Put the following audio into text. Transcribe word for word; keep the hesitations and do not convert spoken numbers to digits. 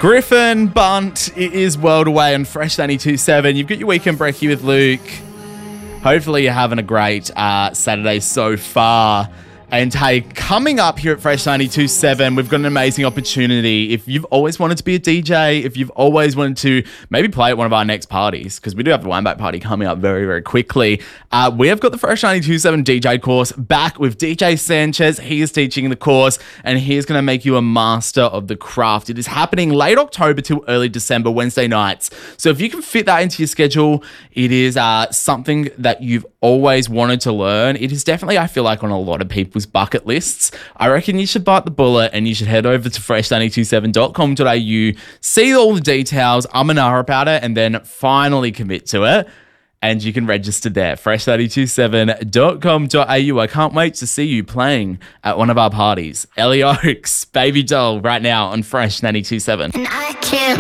Griffin, Bunt, it is World Away on Fresh ninety-two point seven. You've got your weekend brekkie with Luke. Hopefully you're having a great uh, Saturday so far. And hey, coming up here at Fresh ninety-two point seven, we've got an amazing opportunity. If you've always wanted to be a D J, if you've always wanted to maybe play at one of our next parties, because we do have the Wineback party coming up very, very quickly, uh, we have got the Fresh ninety-two point seven D J course back with D J Sanchez. He is teaching the course, and he is going to make you a master of the craft. It is happening late October till early December, Wednesday nights. So if you can fit that into your schedule, it is uh, something that you've always wanted to learn. It is definitely, I feel like, on a lot of people's bucket lists. I reckon you should bite the bullet and you should head over to fresh nine two seven dot com dot a u, see all the details, um and ah about it, and then finally commit to it. And you can register there, fresh nine two seven dot com dot a u. I can't wait to see you playing at one of our parties. Ellie Oaks, Baby Doll, right now on Fresh ninety-two point seven. And I can't